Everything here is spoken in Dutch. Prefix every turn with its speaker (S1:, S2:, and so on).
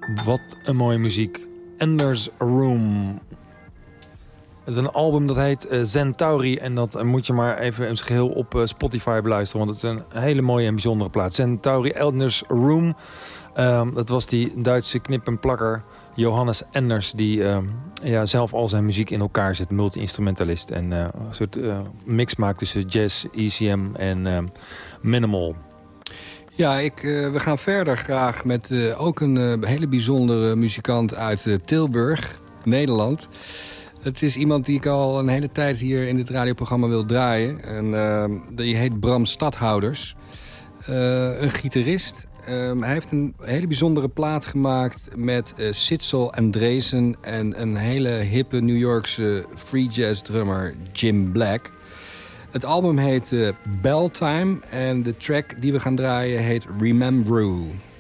S1: Wat een mooie muziek. Ender's Room. Het is een album dat heet Centauri. En dat moet je maar even in zijn geheel op Spotify beluisteren. Want het is een hele mooie en bijzondere plaat. Centauri, Ender's Room. Dat was die Duitse knip- en plakker Johannes Enders. Die zelf al zijn muziek in elkaar zet. Multi-instrumentalist. En een soort mix maakt tussen jazz, ECM en minimal.
S2: Ja, we gaan verder graag met ook een hele bijzondere muzikant uit Tilburg, Nederland. Het is iemand die ik al een hele tijd hier in dit radioprogramma wil draaien. En die heet Bram Stadhouders. Een gitarist. Hij heeft een hele bijzondere plaat gemaakt met Sitzel Andresen en een hele hippe New Yorkse free jazz drummer Jim Black. Het album heet Bell Time en de track die we gaan draaien heet Remembrew.